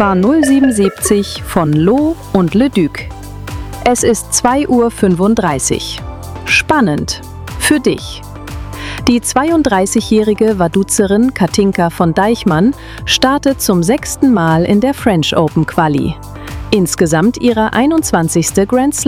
war 077 von Lot und Le Duc. Es ist 2:35 Uhr. Spannend. Für dich. Die 32-jährige Vaduzerin Katinka von Deichmann startet zum 6. Mal in der French Open Quali. Insgesamt ihre 21. Grand Slam.